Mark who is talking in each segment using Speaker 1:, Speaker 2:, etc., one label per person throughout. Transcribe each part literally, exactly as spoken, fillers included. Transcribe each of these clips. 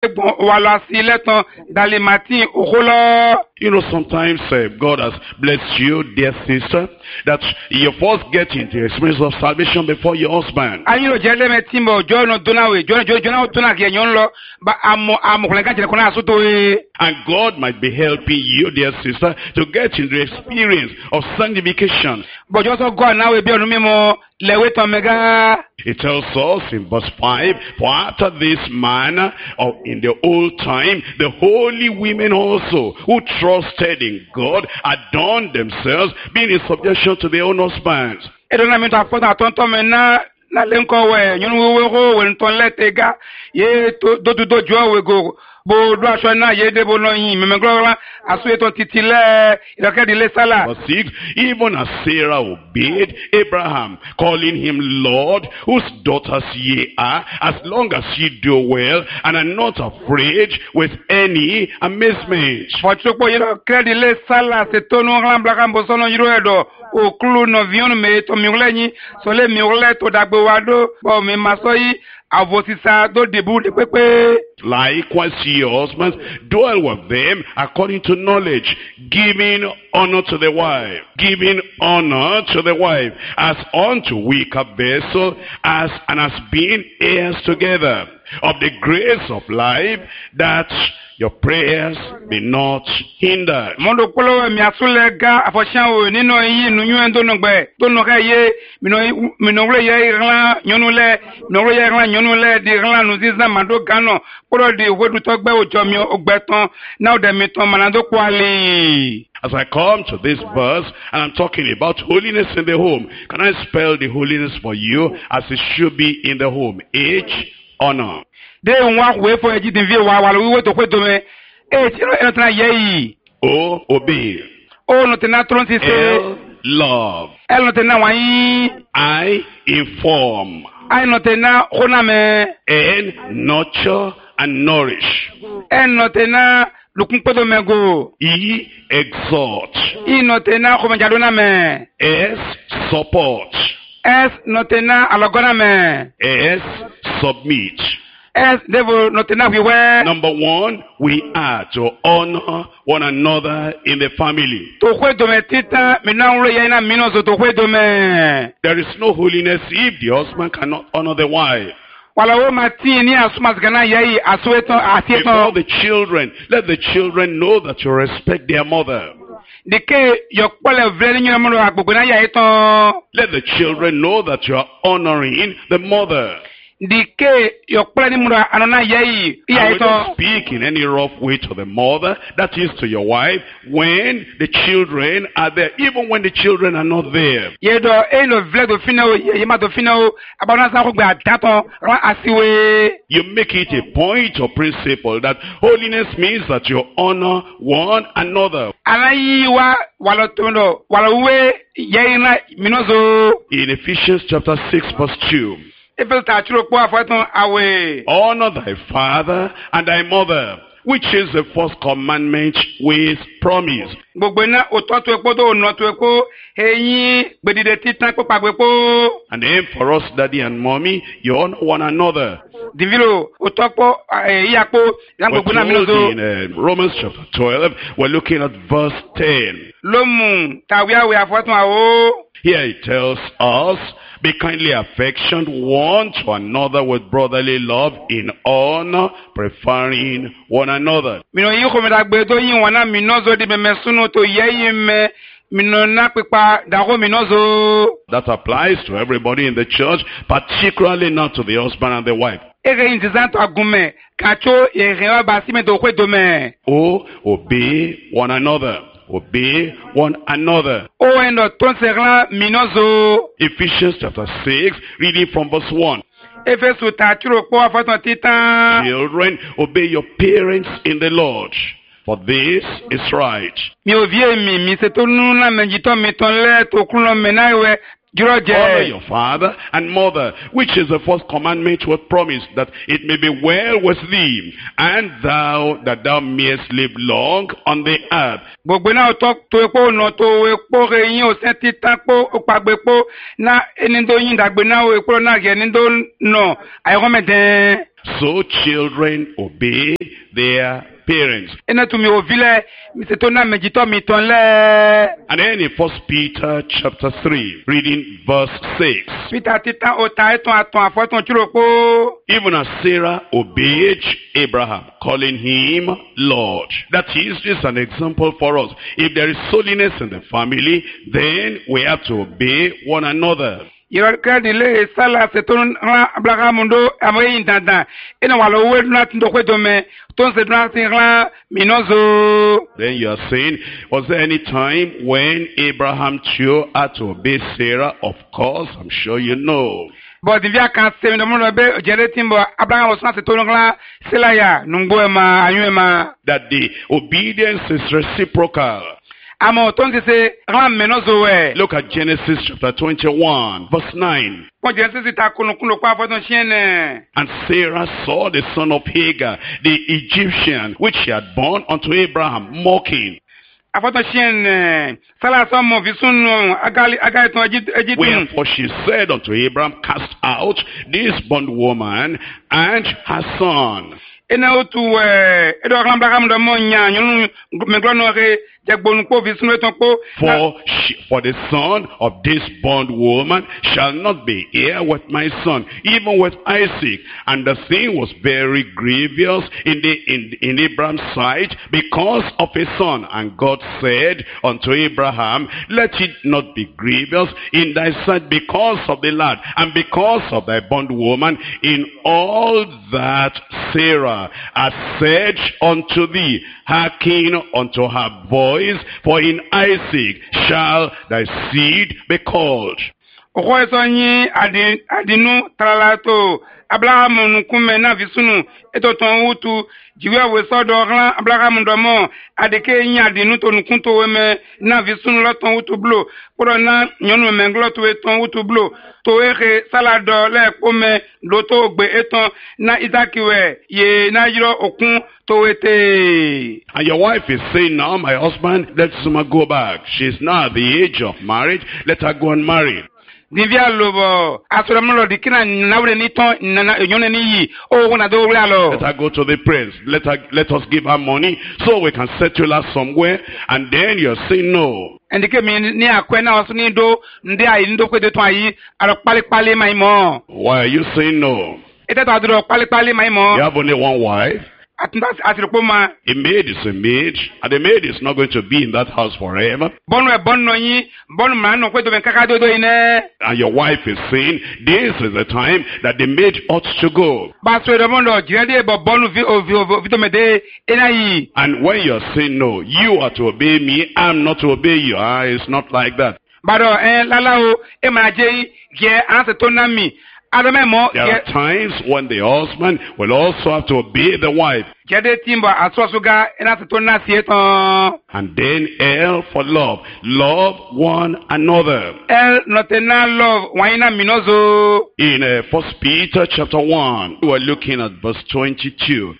Speaker 1: You know, sometimes uh, God has blessed you, dear sister, that you first get into the experience of salvation before your husband. And God might be helping you, dear sister, to get into the experience of sanctification. It tells us in verse five, for after this manner of in the old time, the holy women also, who trusted in God, adorned themselves, being in subjection to their own husbands. Verse six, even as Sarah obeyed Abraham, calling him Lord, whose daughters ye are, as long as ye do well, and are not afraid with any amazement. Likewise, ye husbands, dwell with them according to knowledge, giving honor to the wife, giving honor to the wife, as unto weaker vessel, as and as being heirs together of the grace of life, that your prayers be not hindered. As I come to this verse, and I'm talking about holiness in the home, can I spell the holiness for you as it should be in the home? H, honor. O, obey. L, love. I, inform. N, nurture and nourish. E, exhort. S, support. S, submit. Number one, we are to honor one another in the family. There is no holiness if the husband cannot honor the wife. Before the children, let the children know that you respect their mother. Let the children know that you are honoring the mother. And we don't speak in any rough way to the mother, that is to your wife, when the children are there, even when the children are not there. You make it a point or principle that holiness means that you honor one another. In Ephesians chapter six verse two. Honor thy father and thy mother, which is the first commandment with promise. And then for us, daddy and mommy, you honor one another. We're told in uh, Romans chapter twelve, we're looking at verse ten. Here it tells us, be kindly affectioned one to another with brotherly love, in honor, preferring one another. That applies to everybody in the church, particularly not to the husband and the wife. Oh, obey one another. Obey one another. Ephesians chapter six, reading from verse one. Children, obey your parents in the Lord, for this is right. Honor your father and mother, which is the first commandment with promise, that it may be well with thee, and thou, that thou mayest live long on the earth. So children obey their parents.
Speaker 2: Ena tumi ovile misetona mejito mitonle.
Speaker 1: And then in First Peter chapter three, reading verse six.
Speaker 2: Peter tita ota eton aton afoton churoko.
Speaker 1: Even as Sarah obeyed Abraham, calling him Lord. That is just an example for us. If there is holiness in the family, then we have to obey one another.
Speaker 2: Yerakadile sala seton Abrahamundo amoyin dada. Ena walo we not ndokwedo ton se dra minozo.
Speaker 1: Then you are saying, was there any time when Abraham chose to obey Sarah? Of course, I'm sure you know.
Speaker 2: But if you can't say the mono be jeretimbo Abraham was not seton selaya nungwema ayuema.
Speaker 1: That the obedience is reciprocal.
Speaker 2: Look
Speaker 1: at Genesis chapter twenty-one, verse nine. And Sarah saw the son of Hagar, the Egyptian, which she had born unto Abraham, mocking. Wherefore she said unto Abraham, cast out this bondwoman and her son.
Speaker 2: For
Speaker 1: she, for the son of this bondwoman shall not be heir with my son, even with Isaac. And the thing was very grievous in the in, in Abraham's sight because of his son. And God said unto Abraham, let it not be grievous in thy sight because of the lad, and because of thy bondwoman, in all that Sarah hath said unto thee, hearken unto her voice, for in Isaac shall thy seed be called.
Speaker 2: Abraham nukume na visunu eto ton wutu jiwe we sodo ran Abraham ndomo adeke nya de nuto nukunto weme na visunu lo ton wutu blo poro na nyonu menglo to eton wutu blo to ere salado le pome lo to gbe eton na Isakiwe ye na yiro okun to ete.
Speaker 1: And your wife is saying, now my husband, let Suma go back. She's now at the age of marriage, let her go and marry.
Speaker 2: Divya lobo asuramulo dikina nawre ni ton na yone ni yi o wona do wala.
Speaker 1: Let her go to the prince. Let her let us give her money so we can settle her somewhere, and then you're saying no.
Speaker 2: Ndike mi ni akwena osuni do ndi ayi ndo kwe de ton ayi aro pali pali mai mo.
Speaker 1: Why are you saying no?
Speaker 2: Ete to adro pali pali mai mo.
Speaker 1: You have only one wife. A maid is a maid, and the maid is not going to be in that house forever. And your wife is saying, this is the time that the maid ought to go. And when you're saying no, you are to obey me, I'm not to obey you. Ah, it's not like that. There are times when the husband will also have to obey the wife. And then L for love. Love one another. In uh, First Peter chapter one, we are looking at verse twenty-two.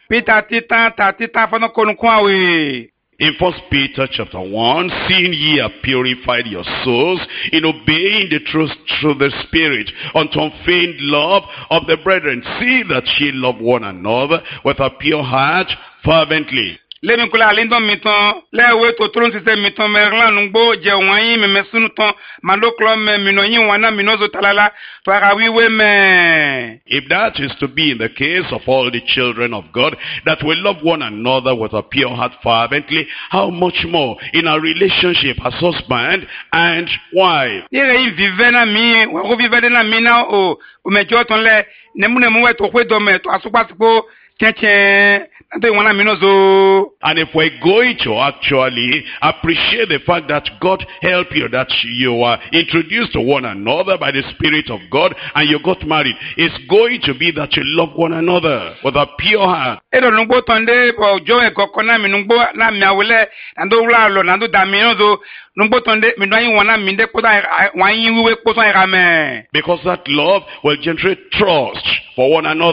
Speaker 1: In First Peter chapter one, seeing ye have purified your souls in obeying the truth through the Spirit unto unfeigned love of the brethren, see that ye love one another with a pure heart fervently.
Speaker 2: Let me call a lindon miton, let away to throne system miton, Merlan, Bo, Jawai, Mesunuton, Maloclom, Minoyin, Wana, Minozo Talala, to Arawi women.
Speaker 1: If that is to be in the case of all the children of God, that we love one another with a pure heart fervently, how much more in our relationship as husband and wife?
Speaker 2: Here, Vivena me, Vivena me now, oh, Umejotonle, Nemunemuet, Wedome, to Asupasco, Cheche. And
Speaker 1: if we're going to actually appreciate the fact that God helped you, that you are introduced to one another by the Spirit of God, and you got married, it's going to be that you love one another with a pure heart. Because that love will generate trust for one another.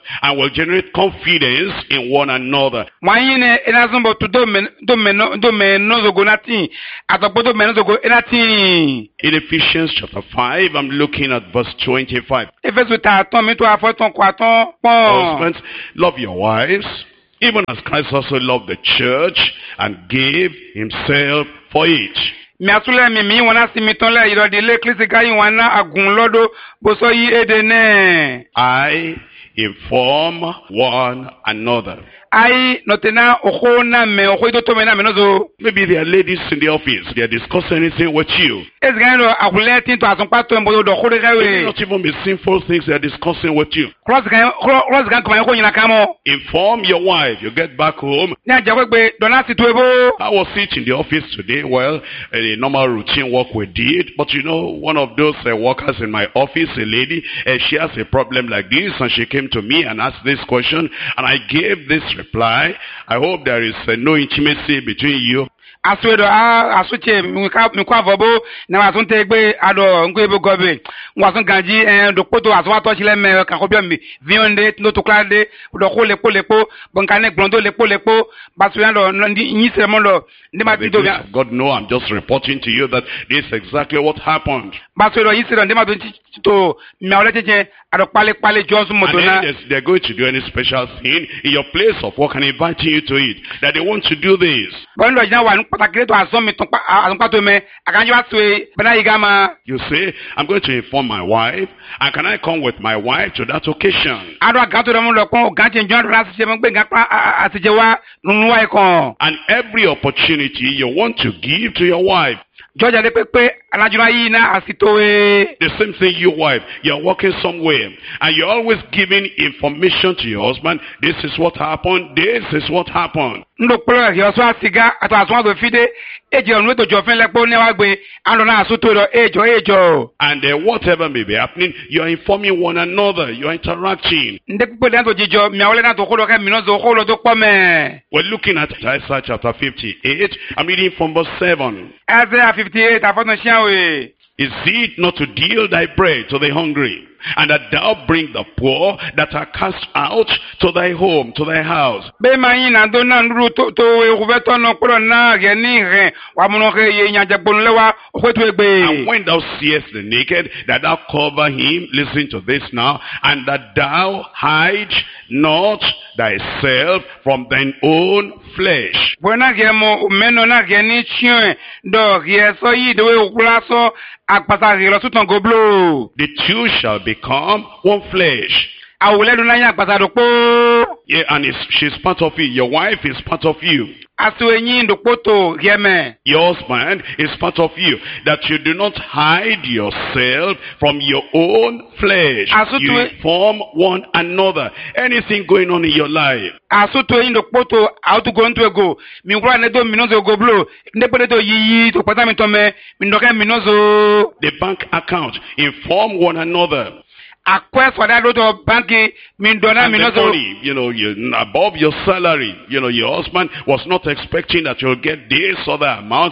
Speaker 1: and will generate confidence in one another.
Speaker 2: Mwanyine enazumbo tu do men do men do men nozogo nati atokpo do men nozogo enati.
Speaker 1: In Ephesians chapter five, I'm looking at verse twenty-five.
Speaker 2: Efesu ta ton mi to afoton kwaton pon.
Speaker 1: Husbands, love your wives, even as Christ also loved the church and gave himself for it.
Speaker 2: Mi asule mi mi wana si mi ton le irodi le klisi kai wana agun lodo boso yi edene.
Speaker 1: I inform one another.
Speaker 2: Ai notena oho na me oho do to me na me nozo.
Speaker 1: Maybe there are ladies in the office, they are discussing anything with you.
Speaker 2: Ezgano akuleti to asun pato mbodo do khore gawe.
Speaker 1: Not even be sinful things they are discussing with you.
Speaker 2: Cross gan cross gan kuma ko nyina kamo.
Speaker 1: Inform your wife, you get back home.
Speaker 2: Na jagwe dona si to ebo.
Speaker 1: I was sitting in the office today, well, a normal routine work we did, but you know, one of those uh, workers in my office, a lady, uh, she has a problem like this, and she came to me and asked this question, and I gave this reply. I hope there is uh, no intimacy between you.
Speaker 2: Aswedo a asuche mika mikwa vobo na wasunte gbe ado ngwebo gobe wasun ganji eh do poto aswa to chile me ka ko bi vionde no to klade do ko lepo lepo bonkane glondo lepo lepo basuya do ndi nyise mo do ndi ma do
Speaker 1: God no, I'm just reporting to you that this is exactly what happened.
Speaker 2: Basuya do yise do ndi ma do to me ole cheche ado pale pale josu modona.
Speaker 1: And they're going to do any special thing in your place of work and inviting you to it, that they want to do this.
Speaker 2: Bondo jina wa patakire to asomi to asunpa to me akanji waswe bana igama.
Speaker 1: You say, I'm going to inform my wife, and can I come with my wife to that occasion?
Speaker 2: Ado agato do mo lo kon ganche njon ra se mo gbe ngapa atijewa nunwa ikon.
Speaker 1: And every opportunity you want to give to your wife.
Speaker 2: Georgia de pepe anajura yi na asitowe.
Speaker 1: The same thing, your wife, you're working somewhere and you're always giving information to your husband. This is what happened, this is what happened.
Speaker 2: Ndo polo yo so asiga ato aso do fide eje onu to jofin lepo ni wa gbe ando na asuto do ejo ejo.
Speaker 1: And uh, whatever may be happening, you're informing one another, you're interacting.
Speaker 2: Nde pepe na to jijo mi awole na to ko do ke mi no zo ko lo to pome.
Speaker 1: We're looking at Isaiah chapter fifty-eight. I'm reading from verse seven.
Speaker 2: Isaiah fifty-eight afon shiawe.
Speaker 1: Is it not to deal thy bread to the hungry, and that thou bring the poor that are cast out to thy home, to thy house?
Speaker 2: Be mayin na do na nru to to e kuveto no kuro na ge ni re wa muno ke ye nyaje bonlewa okwetu egbe.
Speaker 1: And when thou seest the naked, that thou cover him, listen to this now, and that thou hide not thyself from thine own flesh.
Speaker 2: Buena ge mo meno na ge ni chien do ge so yi de we ukulaso akpata ge lo sutan goblo.
Speaker 1: The two shall become one flesh.
Speaker 2: Awule do na ya akpata do po.
Speaker 1: Yeah, and it's, she's part of you. Your wife is part of you.
Speaker 2: Asu enyi do poto geme.
Speaker 1: Your husband is part of you. That you do not hide yourself from your own flesh.
Speaker 2: Asu
Speaker 1: You inform one another. Anything going on in your life.
Speaker 2: Asu to enyi do poto auto go ntu ego. Mi ngura ne do minozo go blo. Ne pele to yiyi to pata mi to me. Mi ndoke minozo.
Speaker 1: The bank account. Inform one another.
Speaker 2: Akwe for that lot of banking min dona
Speaker 1: And the
Speaker 2: minozo.
Speaker 1: money, you know, you above your salary. You know, your husband was not expecting that you'll get this other amount.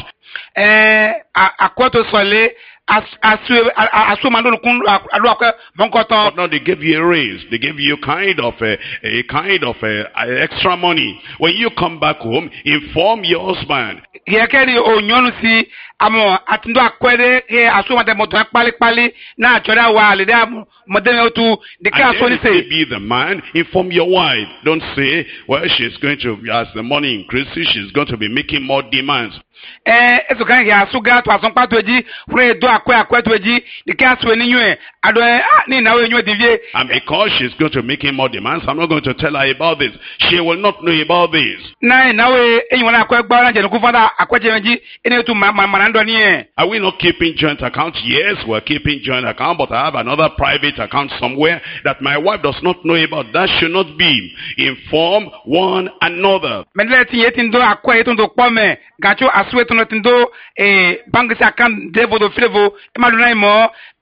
Speaker 2: Eh akwe to sole as asu asu mando kun alo akwe monkoton.
Speaker 1: But now they gave you a raise. They gave you kind of a, a kind of a, a extra money. When you come back home, inform your husband.
Speaker 2: Yekeri onyonu si amo atindo akwede he asu mate moto pali pali na choda wa le da modeme otu de ka
Speaker 1: And
Speaker 2: so
Speaker 1: then
Speaker 2: ni
Speaker 1: if you
Speaker 2: say
Speaker 1: be the man, inform your wife. Don't say, well, she's going to, as the money increases, she's going to be making more demands.
Speaker 2: eh eso kan ya asu ga to asun pato eji fure do akwe akwe to eji de ka so ni yun ado eh ni na we yun divie.
Speaker 1: And because she's going to make him more demands, I'm not going to tell her about this. She will not know about this.
Speaker 2: Na na we eyin wona akwe gba na je ku fada akwe je meji ene tu ma ma ndo ni e.
Speaker 1: Are we not keeping joint account? Yes, we're keeping joint account, but I have another private account somewhere that my wife does not know about. That should not be. Inform one another.
Speaker 2: Mendele ti yetin do akwe yetin do pome gacho asu etin no tin do eh bank si account devo do flevo e ma do na mo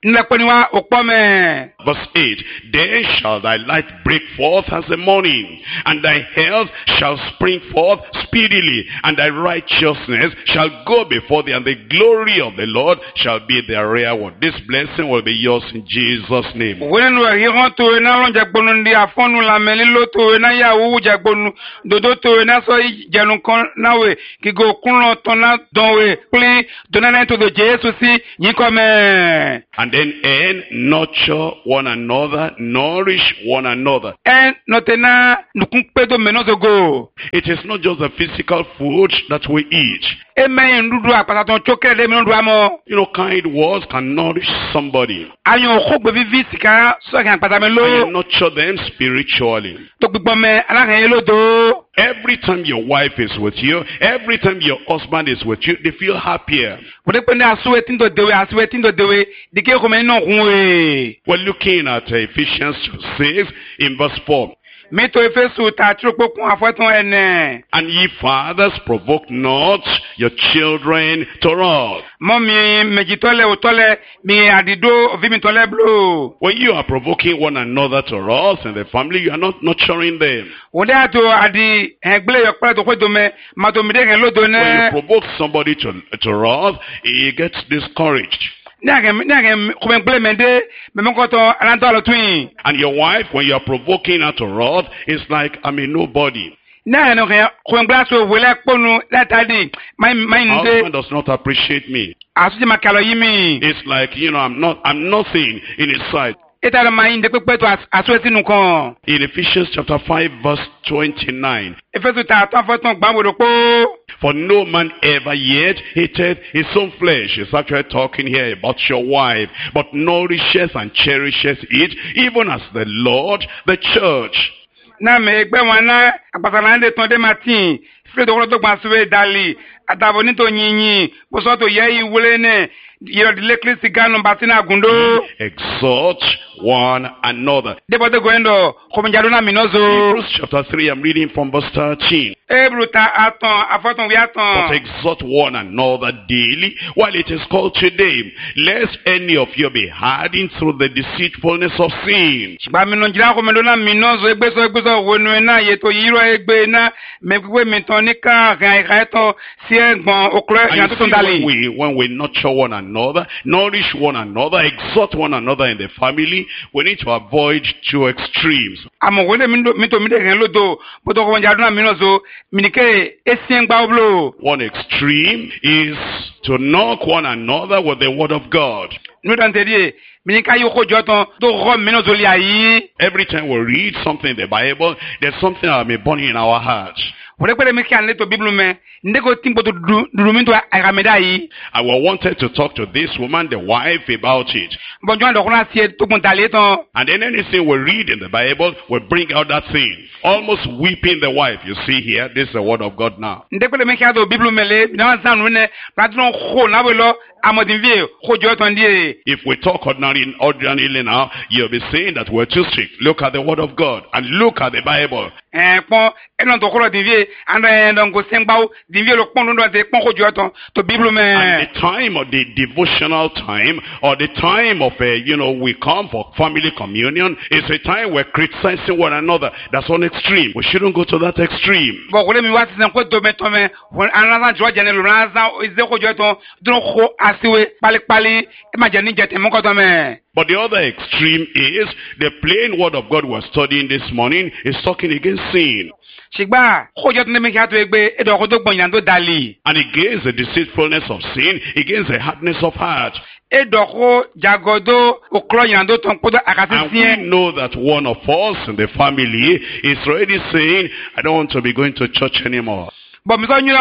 Speaker 2: nlekponiwa okpome.
Speaker 1: Verse eight, then shall thy light break forth as the morning, and thy health shall spring forth speedily, and thy righteousness shall go before thee, and the glory of the Lord shall be their reward. This blessing will be yours in Jesus' name.
Speaker 2: When we hear to na lon jagbonu ndi afonu la melilo to na ya wu jagbonu dodo to na so jenu kon na we ki go kunlo to na don we pli donana to the Jesus si yin come.
Speaker 1: And then and nurture one another, nourish one another.
Speaker 2: En notena nukun pedo menozo go.
Speaker 1: It is not just the physical food that we eat.
Speaker 2: Eme ndudu apata ton choke de menodu amo.
Speaker 1: You know, kind words can nourish somebody.
Speaker 2: Ayo khogbe vivi sika so kan pata melo.
Speaker 1: And you nurture them spiritually.
Speaker 2: To gbogbo me ala kan yelo do.
Speaker 1: Every time your wife is with you, every time your husband is with you, they feel happier.
Speaker 2: We're looking at
Speaker 1: Ephesians six in verse four.
Speaker 2: And
Speaker 1: ye fathers, provoke not your children to wrath. When you are provoking one another to wrath in the family, you are not nurturing them. When you provoke somebody to, to wrath, he gets discouraged. And your wife, when you are provoking her to wrath, it's like, I'm a nobody. Husband does not appreciate me. It's like, you know, I'm not, I'm nothing in his sight. In Ephesians chapter five verse twenty-nine. For no man ever yet hated his own flesh. It's actually talking here about your wife. But nourishes and cherishes it, even as the Lord, the church. Exhort one another. Hebrews chapter three, I'm reading from verse thirteen. But exhort one another daily while it is called today, lest any of you be hardened through the deceitfulness of sin. When we, when we nurture one another, nourish one another, exhort one another in the family, we need to avoid two extremes. One extreme is to knock one another with the word of God. Every time we read something in the Bible, there's something that may burn in our hearts. And we wanted to talk to this woman, the wife, about it. And then anything we read in the Bible will bring out that thing. Almost weeping the wife. You see here, this is the word of God now. If we talk ordinarily, ordinarily now, you'll be saying that we're too strict. Look at the word of God and look at the Bible. And the time of the devotional time, or the time of, uh, you know, we come for family communion, is a time we're criticizing one another. That's one extreme. We shouldn't go to that extreme. But the other extreme is the plain word of God we're studying this morning is talking against sin. And against the deceitfulness of sin, against the hardness of heart. And we know that one of us in the family is already saying, I don't want to be going to church anymore. I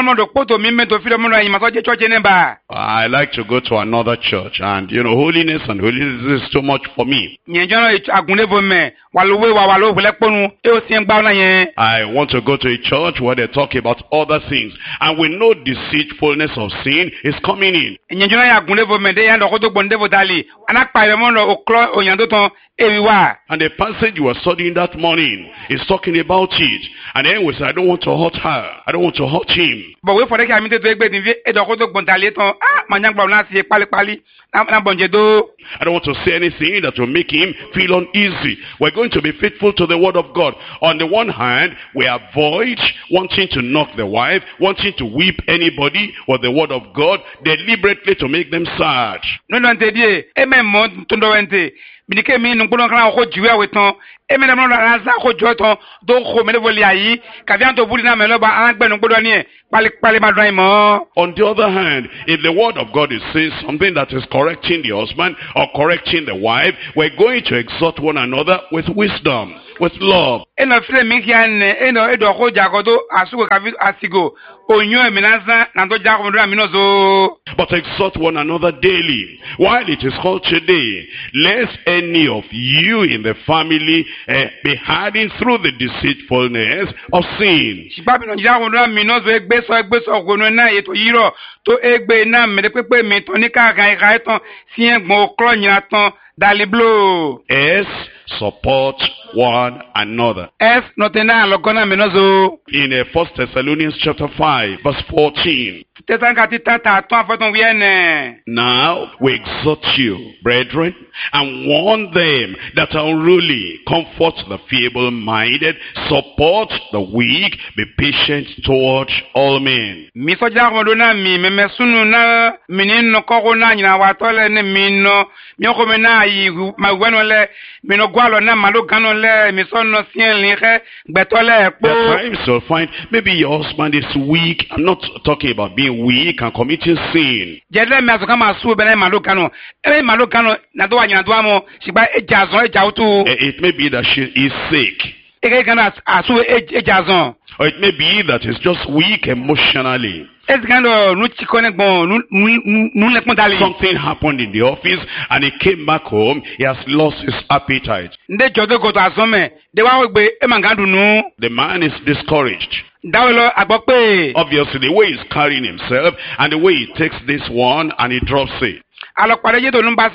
Speaker 1: like to go to another church, and you know, holiness and holiness is too much for me.
Speaker 2: Waluwe wa walu wele ponu e o si ngba na yen.
Speaker 1: I want to go to a church where they talk about other things. And we know deceitfulness of sin is coming in.
Speaker 2: Nyenjuna ya gunle vo mende ya ndoko to bonde vo dali. Anak pa mo no oklo oyando ton ewiwa.
Speaker 1: And the passage you were studying that morning is talking about it. And then we say, I don't want to hurt her. I don't want to hurt him.
Speaker 2: But we for the community to egbe din e doko to bondali ton ah manyang gba na si pali pali na na bonje do.
Speaker 1: I don't want to say anything that will make him feel uneasy. We're going to be faithful to the word of God. On the one hand, we avoid wanting to knock the wife, wanting to whip anybody with the word of God, deliberately to make them sad.
Speaker 2: No no ntedie e me mo tundo wente. Binike mi nungbono kala ko jiwe weton e me na mo la za ko joton do ko me le voli ayi ka vian to buli na me lo ba an gbe nungbodo ni e pali pali ma do mo.
Speaker 1: On the other hand, if the word of God is saying something that is correcting the husband or correcting the wife, we're going to exhort one another with wisdom, with love.
Speaker 2: E no fle mi kian e no e do ko jagodo asugo ka vi asigo onyo e minaza na do jago ndo aminozo.
Speaker 1: But exhort one another daily. While it is called today, lest any of you in the family uh, be hardened through the deceitfulness of sin.
Speaker 2: Sibabi no jago ndo aminozo egbe so egbe so gono na eto yiro to egbe na me de pepe mi to ni ka kan ka eton si engbon okro yin ton daliblo.
Speaker 1: S, support one another.
Speaker 2: S notena logona minozo.
Speaker 1: In uh, First Thessalonians chapter five, verse fourteen. Now we exhort you, brethren, and warn them that are unruly, comfort the feeble-minded, support the weak, be patient toward all men. There are times you'll find maybe your husband is weak. I'm not talking about being weak and committing sin.
Speaker 2: It
Speaker 1: may be that she is sick. Or it may be that he's just weak emotionally. Something happened in the office and he came back home. He has lost his appetite. The man is discouraged. Obviously, the way he's carrying himself and the way he takes this one and he drops it. And then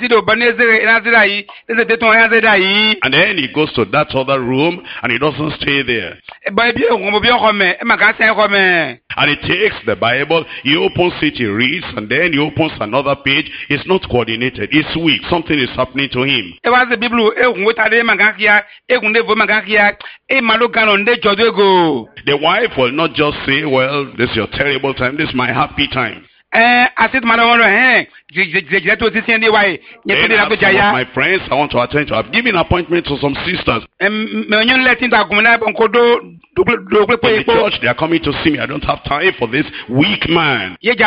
Speaker 1: he goes to that other room and he doesn't stay there. And he takes the Bible, he opens it, he reads, and then he opens another page. It's not coordinated. It's weak. Something is happening to him. The wife will not just say, well, this is your terrible time, this is my happy time. Then I have some of my friends I want to attend to. I've given appointment to some sisters. In the church, they are coming to see me. I don't have time for this weak man. You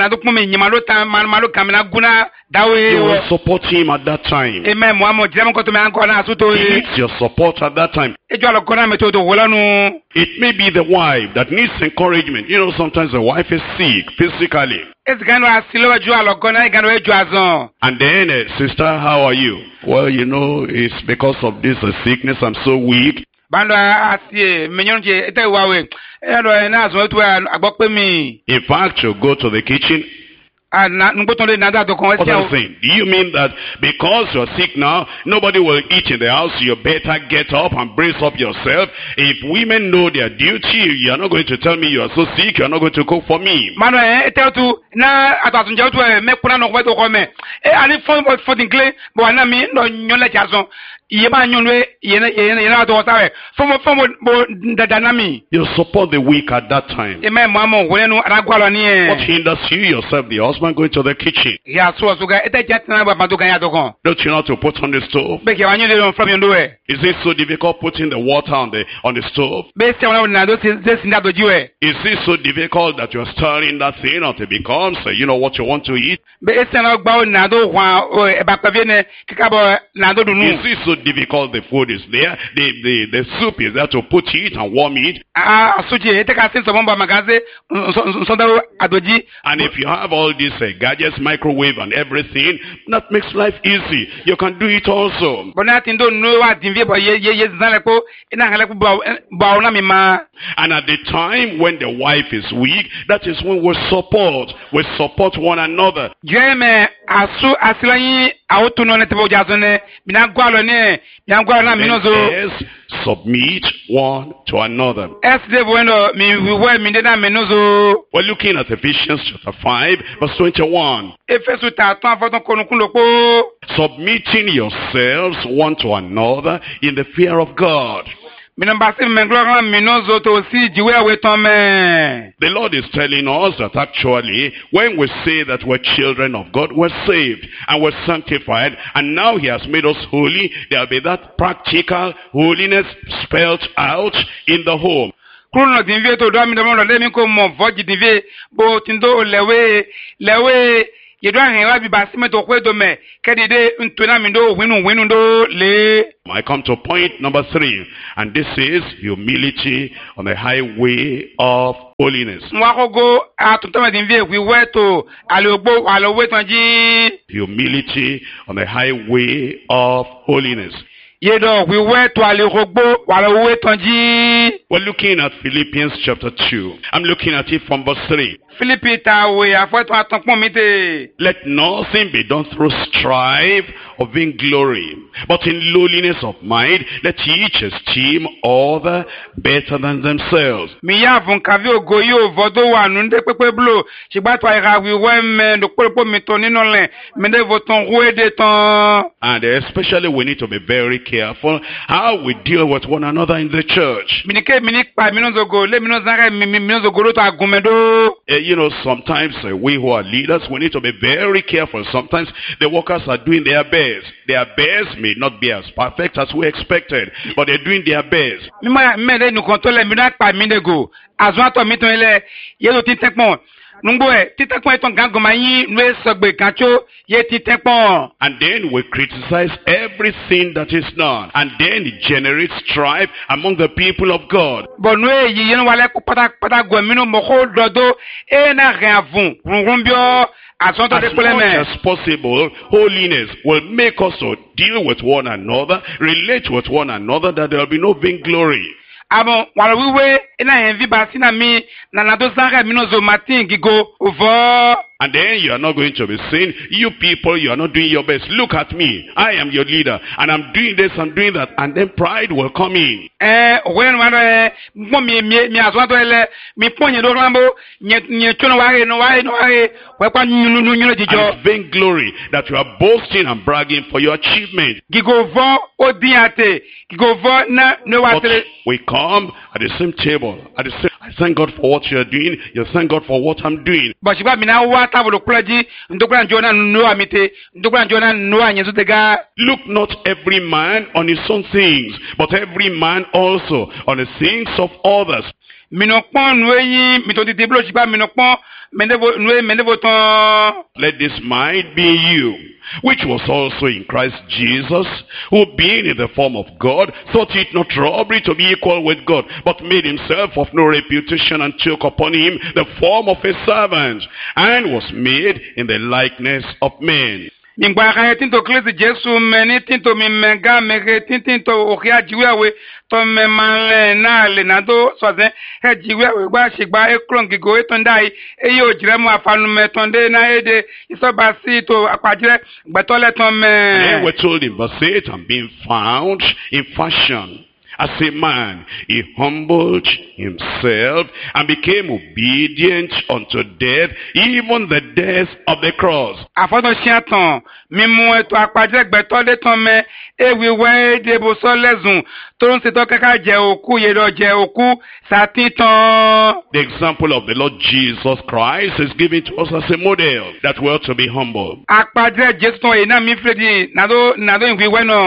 Speaker 1: will support him at that time. He needs your support at that time. It may be the wife that needs encouragement. You know, sometimes the wife is sick physically. And then, uh, sister, how are you? Well, you know, it's because of this uh, sickness. I'm so weak. In fact, you go to the kitchen. Other thing, do you mean that because you're sick now, nobody will eat in the house, you better get up and brace up yourself? If women know their duty, you're not going to tell me you're so sick, you're not going to cook for me. You support the weak at that time. What hinders you, yourself, the husband, going to the kitchen? Don't you know to put on the stove? Is it so difficult putting the water on the on the stove? Is it so difficult that you're stirring that thing until it becomes, uh, you know, what you want to eat? Is it so difficult the food is there, the, the, the soup is there to put it and warm it.
Speaker 2: Ah, suji ete ka sin so bomba magaze so da adoji.
Speaker 1: And if you have all these uh, gadgets, microwave and everything, that makes life easy. You can do it also.
Speaker 2: Bona tindo no wa dinvie bo ye ye zanle ko ina ngale ko ba ona mi ma.
Speaker 1: And at the time when the wife is weak, that is when we support. We support one another.
Speaker 2: Jeme asu asilanyi autuno ne tebo jazone bina gwalo ne bina gwalo na minozo.
Speaker 1: Yes, submit one to another.
Speaker 2: Es de bueno mi we mi de na minozo.
Speaker 1: We're looking at Ephesians chapter five, verse twenty-one.
Speaker 2: Efesu ta ton afodon konukun lopo.
Speaker 1: Submitting yourselves one to another in the fear of God.
Speaker 2: The
Speaker 1: Lord is telling us that actually when we say that we're children of God, we're saved and we're sanctified, and now He has made us holy. There'll be that practical holiness spelled out in the home. I come to point number three, and this is humility on the highway of holiness. Humility on the highway of holiness.
Speaker 2: We're
Speaker 1: looking at Philippians chapter two. I'm looking at it from verse three. Let nothing be done through strife or vainglory, but in lowliness of mind, let each esteem other better than themselves. And especially we need to be very careful how we deal with one another in the church. Uh, you know, sometimes uh, we who are leaders, we need to be very careful. Sometimes the workers are doing their best. Their best may not be as perfect as we expected, but they're doing their best. And then we criticize everything that is done, and then it generates strife among the people of God. As much as possible, holiness will make us to deal with one another, relate with one another, that there will be no vainglory. And then you are not going to be saying, you people, you are not doing your best. Look at me. I am your leader. And I'm doing this, I'm doing that. And then pride will come in. And vainglory, that you are boasting and bragging for your achievement. But we come at the same table. At the same, I thank God for what you are doing. You thank God for what I'm doing. Look not every man on his own things, but every man also on the things of others. Let this mind be in you, which was also in Christ Jesus, who being in the form of God, thought it not robbery to be equal with God, but made himself of no reputation, and took upon him the form of a servant, and was made in the likeness of men. Tinto Jesu meni tinto mi mega mege tinto okia jiwe to me male na le na do so ze he jiwe gba sigba e kron gigo etondai e yo jiremu afanu metonde na ede isoba si to apajire gbetole ton me. Then we told him verse eight, and being found in fashion as a man, he humbled himself and became obedient unto death, even the death of the cross. The example of the Lord Jesus Christ is given to us as a model that we ought to be humble.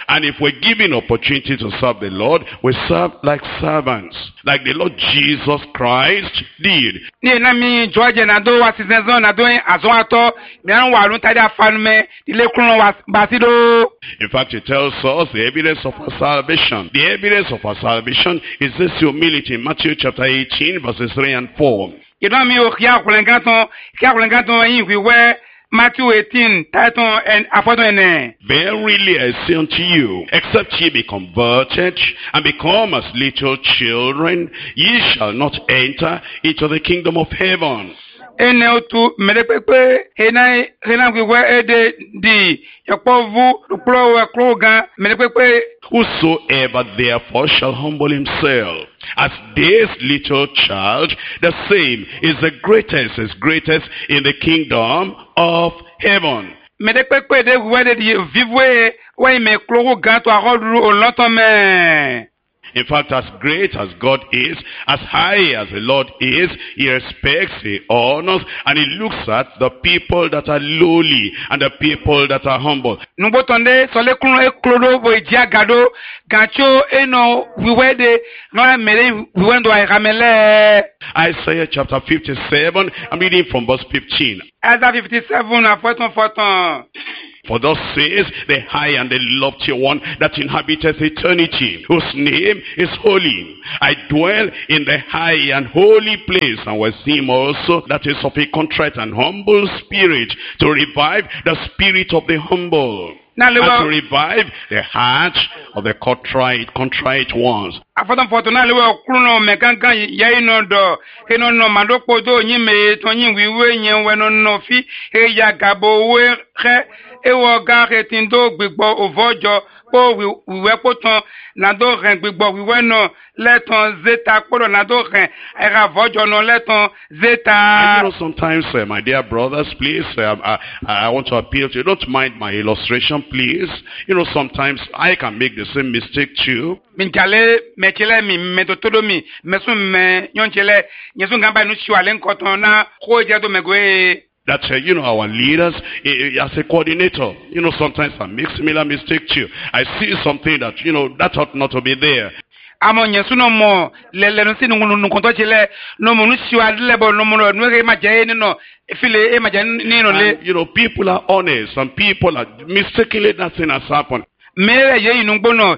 Speaker 1: And if we're given opportunity to serve the Lord, we serve like servants, like the Lord Jesus Christ did.
Speaker 2: Ni na mi George na do wa season na do azon ato mi an wa run tade afanu me ile kun wa basido.
Speaker 1: In fact, it tells us the evidence of our salvation. The evidence of our salvation is this humility in Matthew chapter eighteen, verses three and four.
Speaker 2: You know me o kia kulengaton, kia kulengaton yin we were Matthew eighteen, title and afodo ene.
Speaker 1: Verily I say unto you, except ye be converted and become as little children, ye shall not enter into the kingdom of heaven.
Speaker 2: Ene otu medepepe hena hena we were ede di yapovu pro we kroga medepepe.
Speaker 1: Whosoever therefore shall humble himself as this little child, the same is the greatest, is greatest in the kingdom of heaven.
Speaker 2: Medepepe de we de vivwe we me kroga to ahodru olotome.
Speaker 1: In fact, as great as God is, as high as the Lord is, he respects, he honors, and he looks at the people that are lowly and the people that are humble.
Speaker 2: Nubotonde sole kuno eklodo bo jiagado gacho eno wiwede no mere wiwendo aikamele.
Speaker 1: Isaiah chapter fifty-seven, I'm reading from verse fifteen.
Speaker 2: Isaiah fifty-seven na fourteen fourteen.
Speaker 1: For thus says the high and the lofty one that inhabiteth eternity, whose name is holy. I dwell in the high and holy place, and with him also that is of a contrite and humble spirit, to revive the spirit of the humble, and to revive the heart of the contrite, contrite ones.
Speaker 2: Afodan fotona lewe okuno mekankan yayi no do heno no madoko do nyime to nyin wiwe nyen we no no fi e ya gabo we he ewo ga retindo gbigbo ovojo po wiwe potan na do ren gbigbo wiwe no leton zeta poro na do ren era vojo no leton zeta.
Speaker 1: And you know, sometimes uh, my dear brothers, please, uh, I, I want to appeal to you, don't mind my illustration, please. You know, sometimes I can make the same mistake too.
Speaker 2: Minchale mechele mi metotodo mi mesu me nyonchele nyesu ngamba nu shiwale nkoton na koje do megwe.
Speaker 1: That, uh, you know, our leaders, uh, as a coordinator, you know, sometimes I make similar mistake too. I see something that, you know, that ought not to be there.
Speaker 2: Amo nyesu no mo le le no sinu nu konto chele no mo nu shiwale lebo no mo no re ma je ni no file e ma je ni no le.
Speaker 1: You know, people are honest and people are mistakenly nothing has happened.
Speaker 2: And then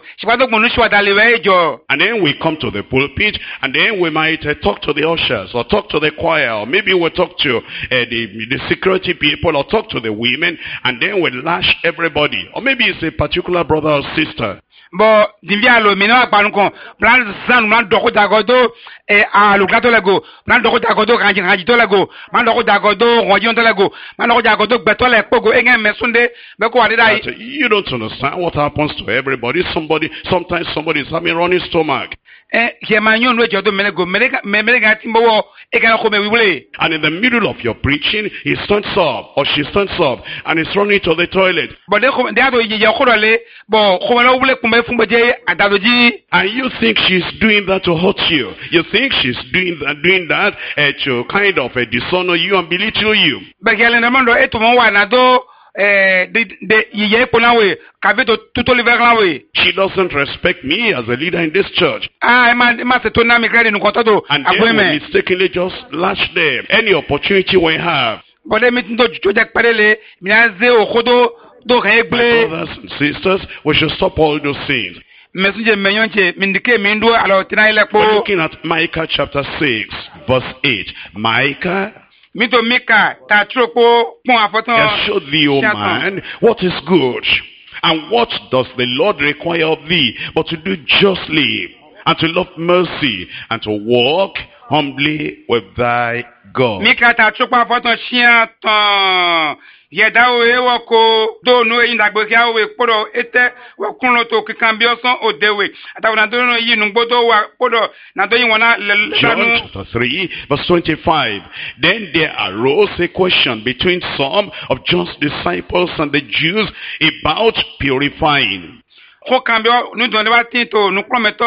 Speaker 1: we come to the pulpit, and then we might uh, talk to the ushers, or talk to the choir, or maybe we'll talk to uh, the, the security people, or talk to the women, and then we lash everybody. Or maybe it's a particular brother or sister.
Speaker 2: But dimbialo mina panuko plan san man doko dagodo e alugato lego man doko dagodo kanji kanji to lego man doko dagodo rojion to lego man doko dagodo beto le pogo enge mesunde beko wadida.
Speaker 1: You don't understand what happens to everybody. Somebody sometimes somebody is having running stomach.
Speaker 2: Eh kemanyo no jodo melego melega melega timbo e kana ko me wiwule.
Speaker 1: And in the middle of your preaching, he stands up or she stands up and is running to the toilet.
Speaker 2: But they they ado ye khorole bo khomelo wule kumbe.
Speaker 1: And you think she's doing that to hurt you. You think she's doing that, doing that uh, to kind of uh, dishonor you and belittle you. She doesn't respect me as a leader in this church. And then we mistakenly just lash them. Any opportunity we have. My brothers and sisters, we should stop all those things. We're looking at Micah chapter six, verse eight. Micah, has showed thee, O man, what is good, and what does the Lord require of thee, but to do justly, and to love mercy, and to walk humbly with thy God. Yedawe wako do no yin dagbe ki awe podo ete wa kunlo to kikan bi osan odewe atawon do no yin ngbodo wa podo na do yin wona John chapter three verse twenty-five. Then there arose a question between some of John's disciples and the Jews about purifying.
Speaker 2: Ko kan bi nu do ne wa tin to nu prometo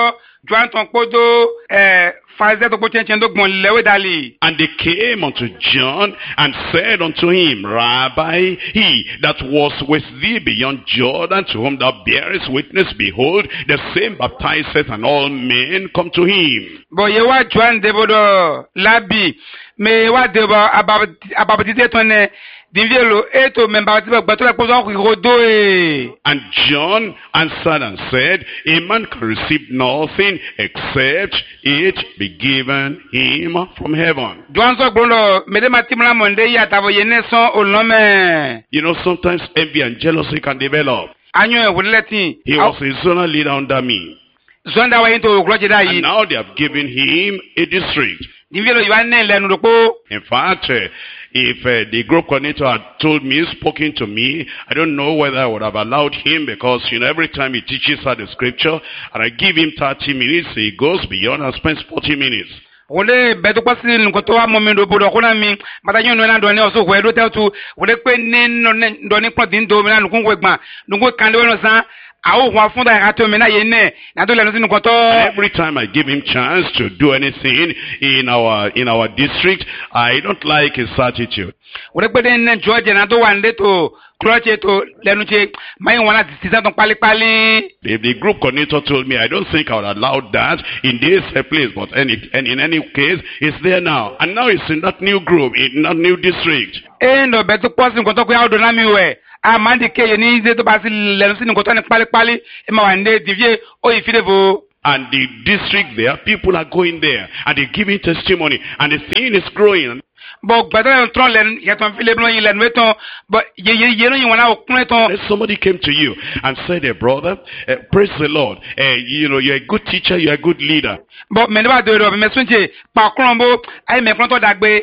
Speaker 2: Joan ton kodo eh Pharisee to pochen chen do gbon lewe dali.
Speaker 1: And they came unto John and said unto him, Rabbi, he that was with thee beyond Jordan, to whom thou bearest witness, behold, the same baptizeth, and all men come to him.
Speaker 2: Bo ye wa Joan debodo labi, me wa debo ababtite tonne dinvielo eto membatiba gbatola pozo rodo e.
Speaker 1: And John answered and said, a man can receive nothing except it be given him from heaven.
Speaker 2: Joan so gbolo mede matimla monde ya tavo yene son olome.
Speaker 1: You know, sometimes envy and jealousy can develop.
Speaker 2: Anyo e wuleti.
Speaker 1: He was a zonal leader under me.
Speaker 2: Zonda wa into groje da yi.
Speaker 1: And now they have given him a district.
Speaker 2: Dinvielo yuane lenu dopo.
Speaker 1: In fact, uh, if uh, the group coordinator had told me, spoken to me, I don't know whether I would have allowed him, because, you know, every time he teaches her the scripture, and I give him thirty minutes, he goes beyond and spends forty minutes.
Speaker 2: Wole beto kwasi nkoto wa momindo bodo kuna mi matanyo na ndo ne oso hwedo tetu wole pe ne ndo ne pon din do mi na nukun wegba nukun kande wono san awo wa funda ya to mi na ye ne na do le no sinu koto.
Speaker 1: Every time I give him chance to do anything in our in our district, I don't like his attitude.
Speaker 2: Wole pe den ne George na do wande to Clutch to lenuche my one at the season pali pali.
Speaker 1: If the group coordinator told me, I don't think I would allow that in this uh, place, but any, and in any case, it's there now. And now it's in that new group, in that new district.
Speaker 2: Eh, no, better person go talk out on me way. I man the K, you need to pass the Lensin go to pali pali, and my one day, divie, or if you
Speaker 1: and the district there, people are going there, and they're giving testimony, and the thing is growing.
Speaker 2: But better tron len yet on Philip len weton, but ye ye ye no you wanna okun.
Speaker 1: Somebody came to you and said, hey, brother, uh, praise the Lord. Uh, you know, you're a good teacher, you're a good leader.
Speaker 2: But me never do it, me sunche, pa krombo, I me pronto dagbe.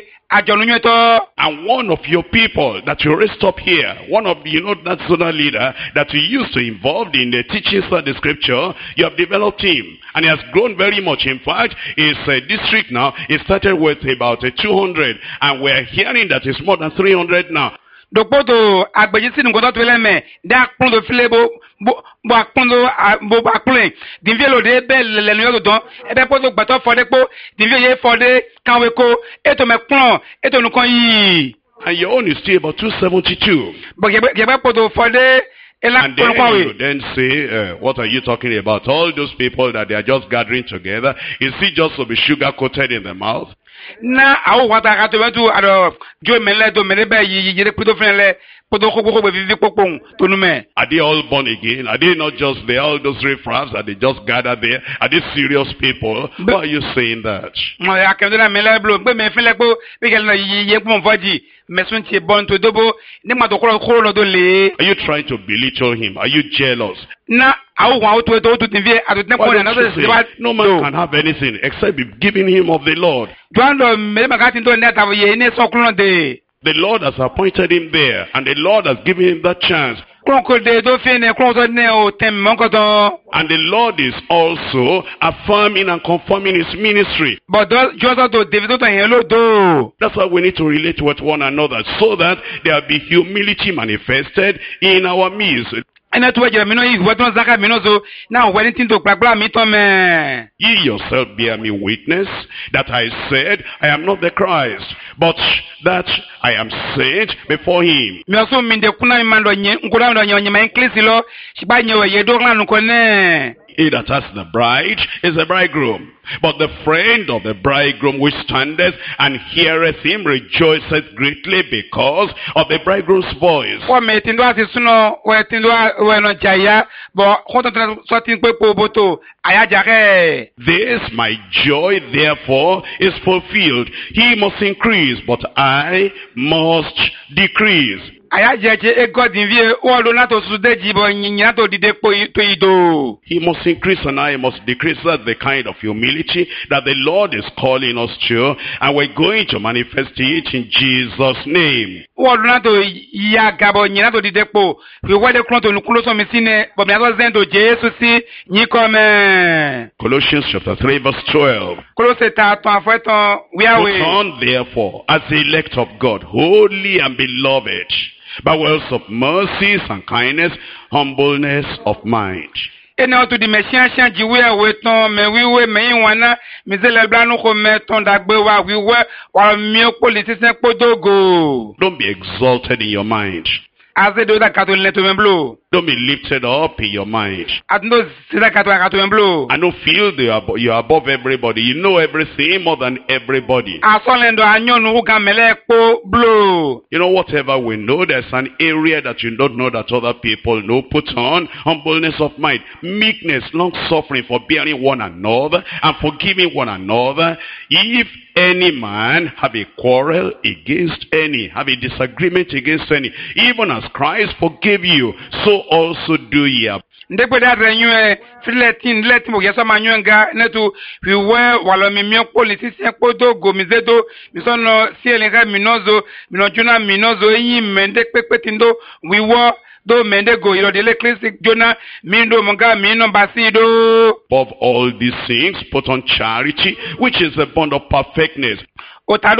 Speaker 1: And one of your people that you raised up here, one of, you know, that zonal leader that you used to involved in the teachings of the scripture, you have developed him. And he has grown very much. In fact, his uh, district now, it started with about uh, two hundred. And we're hearing that it's more than three hundred now.
Speaker 2: Dopoto agbejisi ngoto tweleme da kundo filebo bo bo akundo bo akule dinvielo de be lenu yo don ebe poto gbato fode po dinvie ye fode kanwe ko eto me klon eto nukon yi.
Speaker 1: And your own is still about two seventy-two.
Speaker 2: But yebe poto fode.
Speaker 1: And then you then say, uh, what are you talking about? All those people that they are just gathering together, is it just to be sugar-coated in the mouth?
Speaker 2: Na awo wata ka to betu ado jo mele do mele be yire puto fenle puto kokoko be vivi popon to nume.
Speaker 1: Are they all born again? Are they not just there, all those riffraffs that they just gather there? Are they serious people? Why are you saying that?
Speaker 2: No, ya ke do na mele blo be me fenle po be ke na ye pon faji mesun ti bon to dobo ni ma to koro koro do le. Are
Speaker 1: you trying to belittle him? Are you jealous?
Speaker 2: Na awo wa to to to tinvie ado ten ko na
Speaker 1: say, no man can have anything except be giving him of the Lord. The Lord has appointed him there, and the Lord has given him that chance. And the Lord is also affirming and confirming his ministry.
Speaker 2: But
Speaker 1: that's why we need to relate with one another, so that there will be humility manifested in our midst.
Speaker 2: Now, when it to
Speaker 1: ye yourself bear me witness that I said, I am not the Christ, but that I am sent before him. He that has the bride is the bridegroom. But the friend of the bridegroom which standeth and heareth him rejoiceth greatly because of the bridegroom's voice. This my joy therefore is fulfilled. He must increase, but I must decrease. He must increase and I must decrease. That's the kind of humility that the Lord is calling us to, and we're going to manifest it in Jesus' name. Colossians chapter three verse twelve. Put on therefore as the elect of God, holy and beloved, by words of mercies and kindness, humbleness of mind.
Speaker 2: ene otu di meshiasha jiwe weton me wiwe me inwana mizele blanu ko meton dagbe wa wiwe wa mi politician podogo.
Speaker 1: Don't be exalted in your mind.
Speaker 2: Aze do da katol neto memblo.
Speaker 1: Don't be lifted up in your mind.
Speaker 2: Atno sida katol katol memblo.
Speaker 1: I don't feel that you are, you are above everybody. You know everything more than everybody.
Speaker 2: Asolendo anyonu ugamele po blo.
Speaker 1: You know, whatever we know, there's an area that you don't know that other people know. Put on humbleness of mind, meekness, long-suffering, forbearing one another, and forgiving one another. If any man have a quarrel against any, have a disagreement against any, even as Christ forgave you, so also do ye.
Speaker 2: Ndekwe da renywe filetin leti mo yesa manywenga netu wiwe wala mimyo politisien kodo gomizedo misono sielinga minozo minojuna minozo yi mende pepetindo wiwo do mende go ilo dele classic jona mindo monga mino basido.
Speaker 1: Above all these things, put on charity, which is the bond of perfectness.
Speaker 2: And let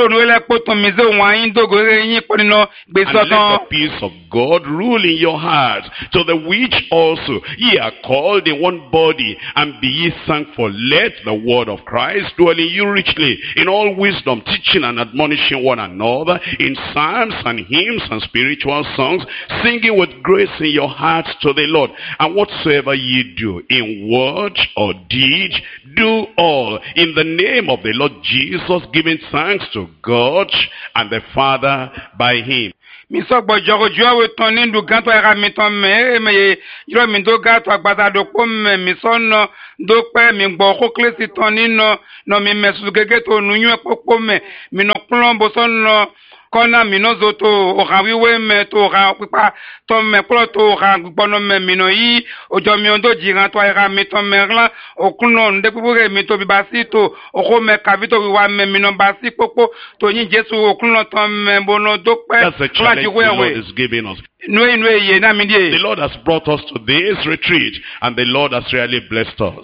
Speaker 1: the peace of God rule in your hearts, to the which also ye are called in one body, and be ye thankful. Let the word of Christ dwell in you richly, in all wisdom, teaching and admonishing one another, in psalms and hymns and spiritual songs, singing with grace in your hearts to the Lord. And whatsoever ye do, in word or deed, do all in the name of the Lord Jesus, giving thanks to God and the Father by him.
Speaker 2: Misogbo jogo jowe tonin du ganto era miton me me yo mi do gato agbada do pom me misono do pe mi gbo ko klesi tonin no no mi mesu gege to nunyu epopo me mi no plombo sono kona minozo to okawiwe me to ka pipa to me pro to ka gbono me mino yi ojo mi ondo jiran to era miton merla okuno nde pupure mi to bibasi to oko me kavito wiwa me mino basi popo to yin Jesu okuno to me bono do pe.
Speaker 1: That's the challenge the Lord is giving us.
Speaker 2: The
Speaker 1: Lord has brought us to this retreat, and the Lord has really blessed us.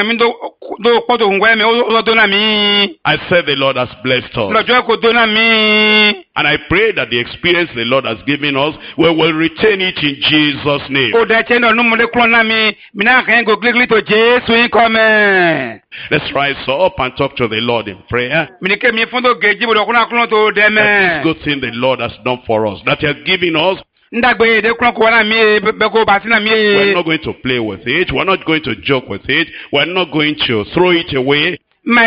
Speaker 1: I said the Lord has blessed us. And I pray that the experience the Lord has given us, we will retain it in Jesus' name. Let's rise up and talk to the Lord in prayer. That is good thing the Lord has done for us, that he has given us. We're not going to play with it. We're not going to joke with it. We're not going to throw it away.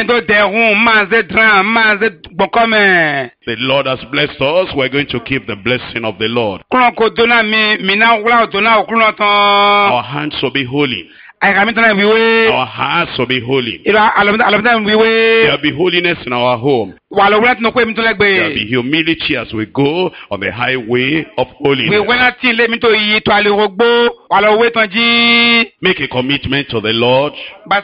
Speaker 1: The Lord has blessed us. We're going to keep the blessing of the Lord. Our hands will be holy. Our hearts will be holy. There will be holiness in our home. There will be humility as we go on the highway of holiness. Make a commitment to the Lord.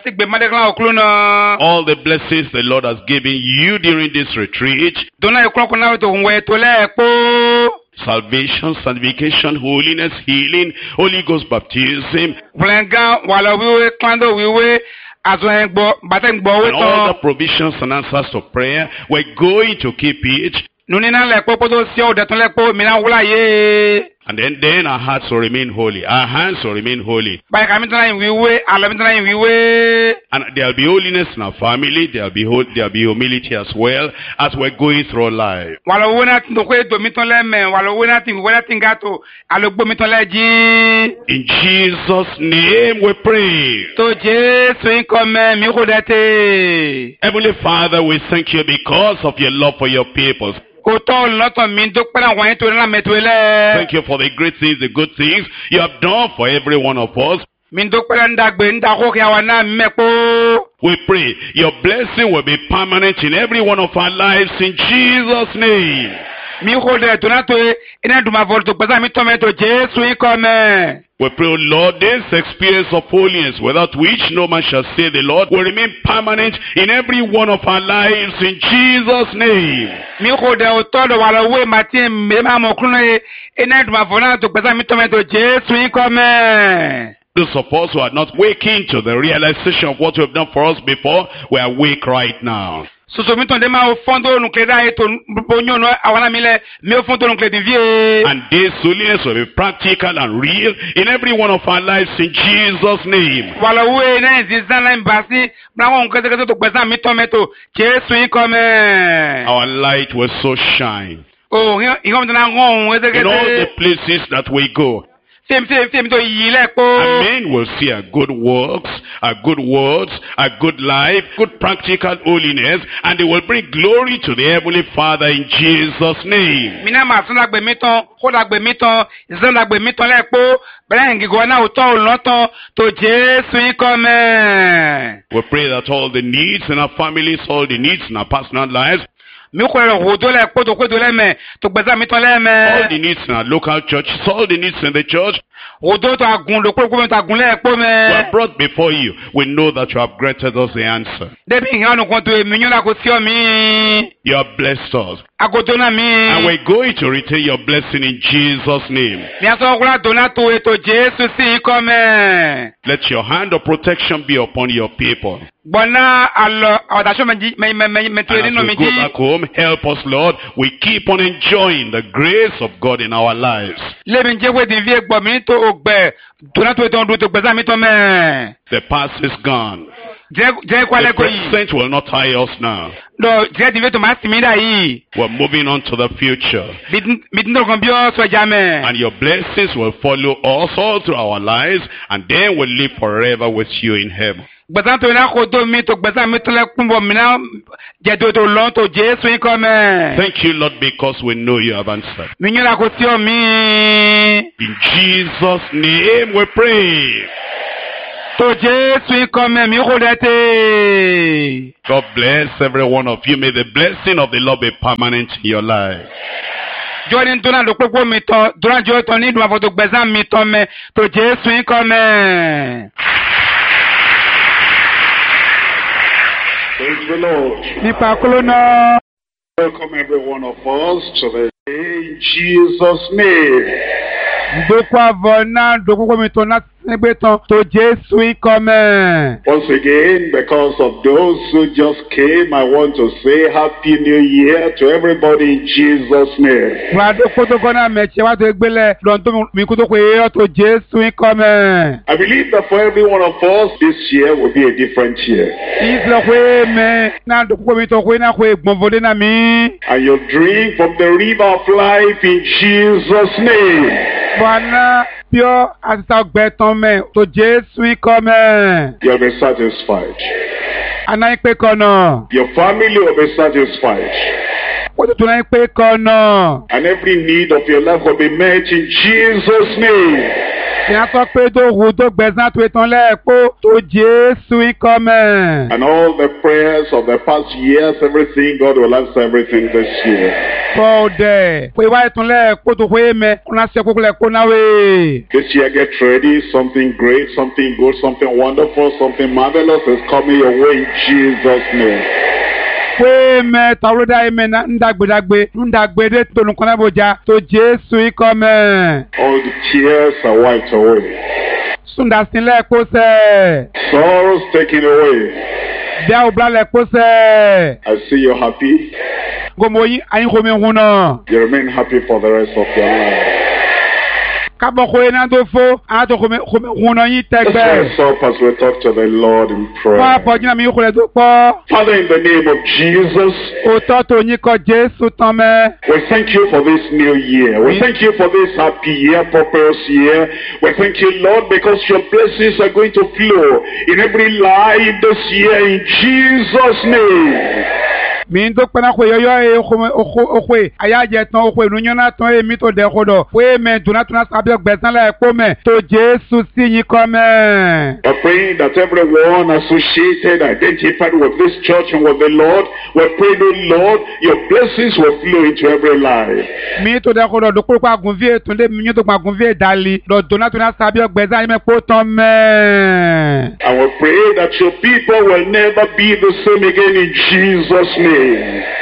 Speaker 1: All the blessings the Lord has given you during this retreat. Salvation, sanctification, holiness, healing, Holy Ghost baptism, and all the provisions and answers to prayer, we're going to keep it. And then, then our hearts will remain holy. Our hands will remain holy. And there will be holiness in our family. There will be, there will be humility as well as we're going through life. In Jesus' name we pray. Heavenly Father, we thank you because of your love for your people. Thank you for the great things, the good things you have done for every one of us. We pray your blessing will be permanent in every one of our lives in Jesus' name. We pray, O Lord, this experience of holiness, without which no man shall say the Lord, will remain permanent in every one of our lives in Jesus' name. Those of us who are not waking to the realization of what we have done for us before, we are awake right now.
Speaker 2: Soso mi ton de ma o fondo nuclear da eto bonyo no awana mile mi o fondo nuclear di vie.
Speaker 1: And this holiness will be practical and real in every one of our lives in Jesus' name.
Speaker 2: Wala we na zizan la mbasi na won kete kete to gbesa mi ton meto Jesu yi come.
Speaker 1: Our light will so shine
Speaker 2: Oh, in all
Speaker 1: the places that we go.
Speaker 2: And
Speaker 1: men will see our good works, our good words, our good life, good practical holiness, and they will bring glory to the Heavenly Father in Jesus' name. We pray that all the needs in our families, all the needs in our personal lives, all the needs in our local churches, all the needs in the church, were brought before you. We know that you have granted us the answer. You have blessed us. And we're going to retain your blessing in Jesus' name. Let your hand of protection be upon your people. And as we go back home, help us, Lord. We keep on enjoying the grace of God in our lives. The past is gone. The present will not tie us now. We're moving on to the future. And your blessings will follow us all through our lives, and then we'll live forever with you in heaven. Thank you, Lord, because we know you have answered. In Jesus' name we pray. God bless every one of you. May the blessing of the Lord be permanent in your life. Praise the Lord. Welcome every one of us to the in Jesus' name. Once again, because of those who just came, I want to say Happy New Year to everybody in Jesus' name. I believe that for every one of us, this year will be a different year. And you'll drink from the river of life in Jesus' name. You'll be satisfied. Your family will be satisfied. And every need of your life will be met in Jesus' name. And all the prayers of the past years, everything, God will answer everything this year. This year, get ready. Something great, something good, something wonderful, something marvelous is coming your way in Jesus' name. All the tears are wiped away. Sorrows taken away. I see you're happy. You remain happy for the rest of your life. Let's rise up as we talk to the Lord in prayer. Father, in the name of Jesus, we thank you for this new year. We thank you for this happy year, prosperous year. We thank you, Lord, because your blessings are going to flow in every life this year in Jesus' name. Mindo pana kwe yo yo okwe ayaje ton okwe nunyona ton emi to de kodo we me tuna tuna sabi ogbesan la epo me to Jesus si yin come. I pray that everyone associated, identified with this church and with the Lord, we pray that Lord, your blessings will flow into every life. Mi to de kodo do pa gunvie to de mi to pa gunvie dali do tuna tuna sabi ogbesan me po ton me. I will pray that your people will never be the same again in Jesus' name.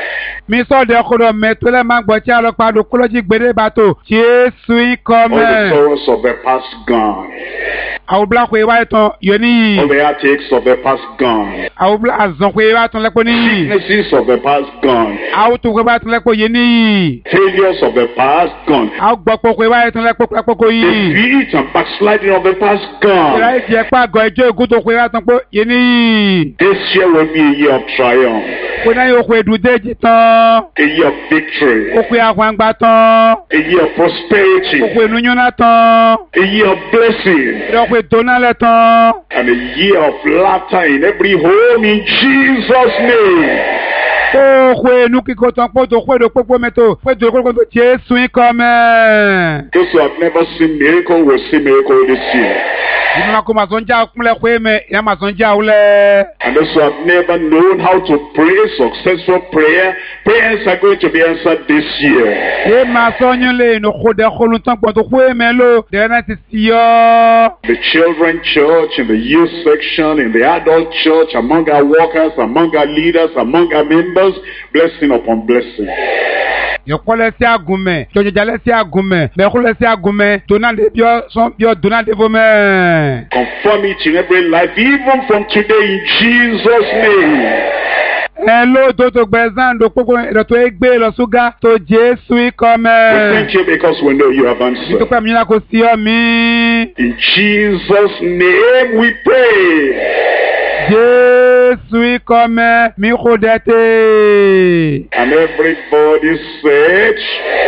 Speaker 2: Mi sọ de kodo metole mangbo ti alopa do koloji gbede bato. Jésù
Speaker 1: All the
Speaker 2: ikome.
Speaker 1: sorrows of the past gone.
Speaker 2: Àwọn bla ko iwa ton yoni.
Speaker 1: All the heartaches of the past gone.
Speaker 2: Àwọn bla azon ko iwa ton lepo ni.
Speaker 1: Sicknesses of the past gone.
Speaker 2: Àwọn to ko ba ton lepo yeni.
Speaker 1: Failures of the past gone.
Speaker 2: Àwọn gbopo ko iwa ton lepo lepo ko yi.
Speaker 1: Defeat and backsliding of the past
Speaker 2: Ira
Speaker 1: gone.
Speaker 2: je pa go ejo egun to ko iwa ton po yeni.
Speaker 1: This year will be a year of triumph,
Speaker 2: Ko na yo ko edu deji tan.
Speaker 1: a year of victory,
Speaker 2: Ko pe àwọn gba tan.
Speaker 1: a year of prosperity,
Speaker 2: Ko pe nu na tan.
Speaker 1: a year of blessing,
Speaker 2: Do pe dona le tan.
Speaker 1: and a year of laughter in every home in Jesus' name.
Speaker 2: Ko ko enu kiko tan po to ko do popo meto. Pe do ko ko Jésù ikome.
Speaker 1: Those who have never seen miracle will see miracle this year.
Speaker 2: Inu ko ma son ja kunle ko me, ya ma son ja ule.
Speaker 1: And those who have never known how to pray successful prayer, prayers are going to be answered this year.
Speaker 2: E ma son yin le no ko de ko lu tan po to ko me lo. De na ti si yo.
Speaker 1: The children church, in the youth section, in the adult church, among our workers, among our leaders, among our members, blessing upon blessing.
Speaker 2: Yo ko le si agunme, to je le si agunme, be ko le si agunme, to na de bio son bio do na de vo me.
Speaker 1: Confirm it in every life, even from today in Jesus' name.
Speaker 2: Hello to to gbezan do popo do to egbe lo suga to Jésù
Speaker 1: We
Speaker 2: ikome.
Speaker 1: thank you because we know you have
Speaker 2: Mi to
Speaker 1: answered.
Speaker 2: pe mi na ko si o mi.
Speaker 1: In Jesus' name we pray.
Speaker 2: Jésù ikome mi ko dete.
Speaker 1: And everybody said,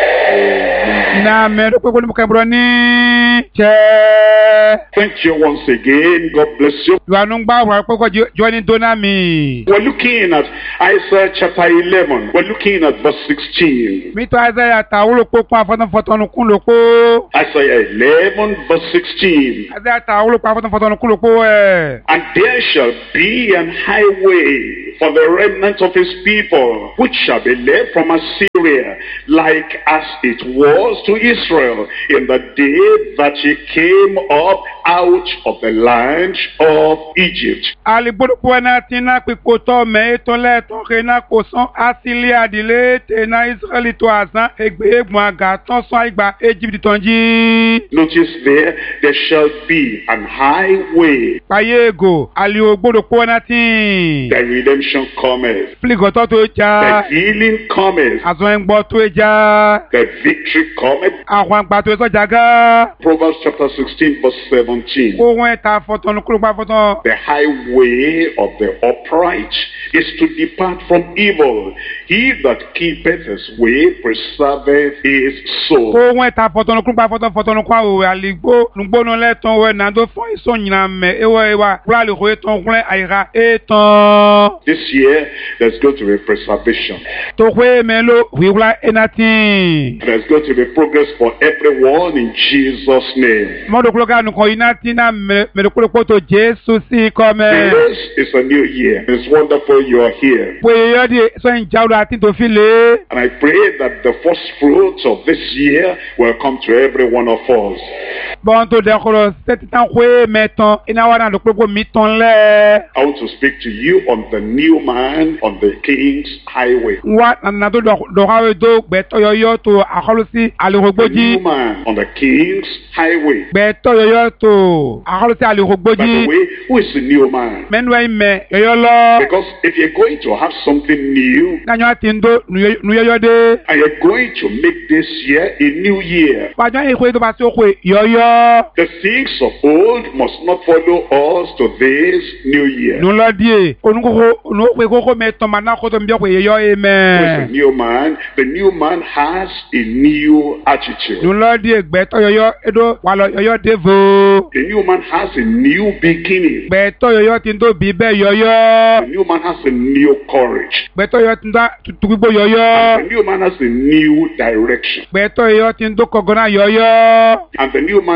Speaker 2: Na me do popo ni mo kebro ni. Che.
Speaker 1: thank you once again. God bless you.
Speaker 2: Wa nu gba wa popo jo ni dona mi.
Speaker 1: We're looking at Isaiah chapter eleven. We're looking at verse sixteen.
Speaker 2: Mi to Isaiah ta wo lo popo afon foton kun lo po.
Speaker 1: Isaiah eleven, verse sixteen.
Speaker 2: Isaiah ta wo lo pa afon foton kun lo po eh.
Speaker 1: And there shall be an highway for the remnant of his people, which shall be led from Assyria, like as it was to Israel in the day that he came up out of the land of Egypt.
Speaker 2: Ali bodo po na tina pe ko to me to le to ke na ko son asili adile te na Israeli to asan egbe egbon aga ton son igba Egypt ton ji.
Speaker 1: Notice there, there shall be an highway.
Speaker 2: Paye ego ali o bodo po na tin.
Speaker 1: The redemption cometh.
Speaker 2: Pligo to to
Speaker 1: The
Speaker 2: ja.
Speaker 1: healing cometh.
Speaker 2: Azon engbo to ja.
Speaker 1: The victory cometh.
Speaker 2: Àwọn gba to so jaga.
Speaker 1: Proverbs chapter sixteen, verse seventeen.
Speaker 2: Ko won ta foton ku pa foton.
Speaker 1: The highway of the upright is to depart from evil. He that keepeth his way preserveth his soul.
Speaker 2: Ko won ta foton ku pa foton foton ku awo aligbo nugbo no le ton we na do fun iso nyina me ewa ewa kula le ko ton kun aira eton.
Speaker 1: This year, there's going to be preservation.
Speaker 2: To kwe melo wiwla enati.
Speaker 1: There's going to be progress for everyone in Jesus' name.
Speaker 2: Modo kloga nu ko inati na me me ko ko to Jésù si come.
Speaker 1: This is a new year. It's wonderful you are here.
Speaker 2: We yo di so njawdo ati to file.
Speaker 1: And I pray that the first fruits of this year will come to every one of us.
Speaker 2: Bon to de ko setitan kwe meton ina wana do ko mi ton le.
Speaker 1: I want to speak to you on the new man on the King's Highway.
Speaker 2: Wa na do do hawe do gbe to yo yo to akolusi
Speaker 1: The
Speaker 2: alirogboji.
Speaker 1: new man on the King's Highway.
Speaker 2: Gbe to yo yo to akolusi
Speaker 1: By the
Speaker 2: alirogboji.
Speaker 1: way, who is the new man?
Speaker 2: Menu ime yo yo lo.
Speaker 1: Because if you're going to have something new,
Speaker 2: Na nyo ati ndo nu yo yo de.
Speaker 1: and you're going to make this year a new year,
Speaker 2: Wa jan ikwe to ba si okwe yo yo.
Speaker 1: the things of old must not follow us to this new year.
Speaker 2: Nu lo die onukoko nu pe koko meton mana ko to mbio kwe yo yo
Speaker 1: Who is the
Speaker 2: amen.
Speaker 1: new man? The new man has a new attitude.
Speaker 2: Nu lo die gbe to yo yo edo wa lo yo yo devo.
Speaker 1: The new man has a new beginning.
Speaker 2: Gbe to yo yo tin do bi be yo yo.
Speaker 1: The new man has a new courage.
Speaker 2: Gbe to yo tin da tugbigbo yo yo.
Speaker 1: And the new man has a new direction.
Speaker 2: Gbe to yo tin do kogona yo yo.
Speaker 1: And the new man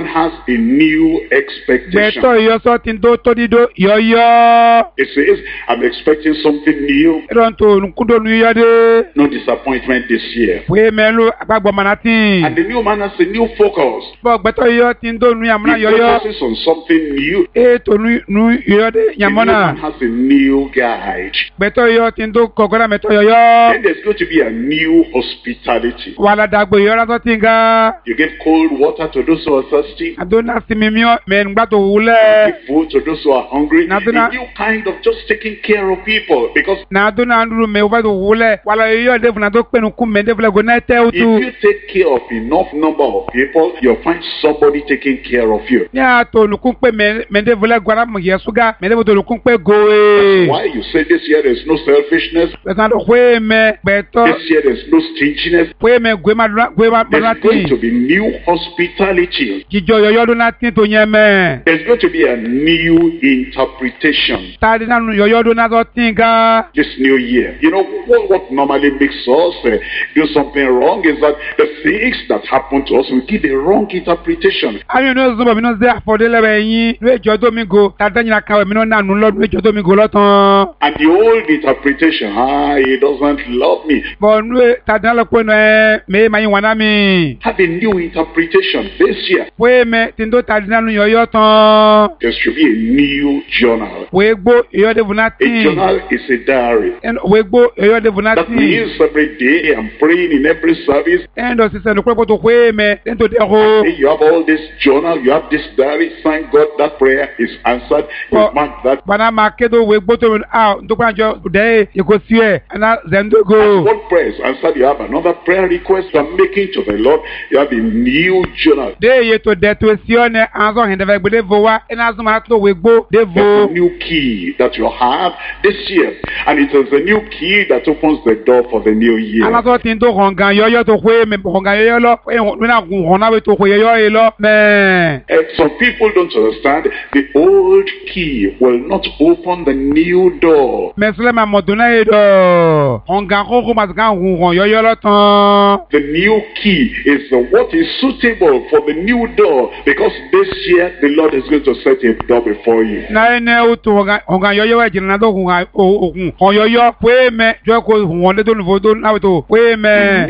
Speaker 1: man has a new expectation.
Speaker 2: Beto yo so tindo to dido yo yo.
Speaker 1: It says, I'm expecting something new.
Speaker 2: Ronto nkudo nu yo de.
Speaker 1: No disappointment this year.
Speaker 2: We melu agbagbo manati.
Speaker 1: And the new man has a new focus.
Speaker 2: Bo beto yo tindo nu yamna yo yo.
Speaker 1: He focuses on something new.
Speaker 2: E to nu nu yo de
Speaker 1: The new
Speaker 2: yamona.
Speaker 1: man has a new guide.
Speaker 2: Beto yo tindo kogora meto yo yo.
Speaker 1: Then there's going to be a new hospitality.
Speaker 2: Wala dagbo yo la so tinga.
Speaker 1: You give cold water to those who are thirsty.
Speaker 2: Adona simimio men ngbato wule.
Speaker 1: Give food to those who are hungry.
Speaker 2: Now, do
Speaker 1: A
Speaker 2: not-
Speaker 1: new kind of just taking care of people. Because
Speaker 2: Na adona nduru me ubato wule. Wala yo de funa to penu kum men de fule go na te
Speaker 1: if
Speaker 2: utu.
Speaker 1: you take care of enough number of people, you'll find somebody taking care of you.
Speaker 2: Nya to lukun pe men men de fule gwara mo yesuga men de to lukun pe goe.
Speaker 1: Why you say this year there's no selfishness?
Speaker 2: Beto ndo kwe me beto
Speaker 1: This year there's no stinginess.
Speaker 2: kwe me gwe ma gwe ma
Speaker 1: There's going to
Speaker 2: manati.
Speaker 1: be new hospitality.
Speaker 2: Jijo yo yo do na tin to nyeme.
Speaker 1: There's going to be a new interpretation
Speaker 2: Tadi na nu yo yo do na so tinga.
Speaker 1: this new year. You know, what, what normally makes us uh, do something wrong is that the things that happen to us, we give a wrong interpretation.
Speaker 2: Ami no zo mi no ze afode lebe yin. Nu ejo do mi go. Tadi na kan mi no na nu lo nu ejo do mi go lotan.
Speaker 1: And the old interpretation, ah, he doesn't love me.
Speaker 2: Bo nu tadi na lo pe no e me ma yin wana mi.
Speaker 1: Have a new interpretation this year.
Speaker 2: We me tindo tadi na nu yo yo tan.
Speaker 1: There should be a new journal.
Speaker 2: We gbo yo de
Speaker 1: A
Speaker 2: funati.
Speaker 1: journal is a diary.
Speaker 2: En we gbo yo de
Speaker 1: That
Speaker 2: funati.
Speaker 1: means every day I'm praying in every service.
Speaker 2: En do sise no kwepo to kwe me ento de ho.
Speaker 1: Hey, you have all this journal, you have this diary. Thank God that prayer is answered. You
Speaker 2: Well,
Speaker 1: mark that.
Speaker 2: Bana makedo we gbo to ah ndo kwa jo de e go sie ana zendo go.
Speaker 1: One prayer is answered. You have another prayer request you're making to the Lord. You have a new journal.
Speaker 2: De ye to de to sione anzo hende ve gbe vo wa ena zo ma to we gbo de
Speaker 1: There's
Speaker 2: vo.
Speaker 1: a new key that you have this year. And it is a new key that opens the door for the new year.
Speaker 2: Ana so tin to hongan yo yo to kwe me hongan yo yo lo e na gun hona we to kwe yo yo e lo me.
Speaker 1: And some people don't understand the old key will not open the new door.
Speaker 2: Me sele ma moduna e do. Hongan ko ko ma gan gun hon yo yo lo tan.
Speaker 1: The new key is the, what is suitable for the new door, because this year the Lord is going to set a door before you.
Speaker 2: Na ene o to hongan hongan yo yo e jina do gun o o gun hon yo yo kwe me jo ko hon de do no vo do na we to kwe me.